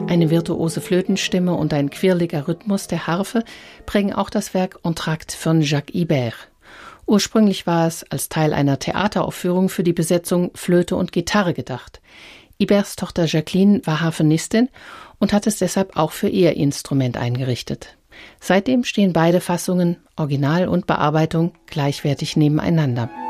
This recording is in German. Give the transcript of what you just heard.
Eine virtuose Flötenstimme und ein quirliger Rhythmus der Harfe prägen auch das Werk Entr'acte von Jacques Ibert. Ursprünglich war es als Teil einer Theateraufführung für die Besetzung Flöte und Gitarre gedacht. Iberts Tochter Jacqueline war Harfenistin und hat es deshalb auch für ihr Instrument eingerichtet. Seitdem stehen beide Fassungen, Original und Bearbeitung, gleichwertig nebeneinander.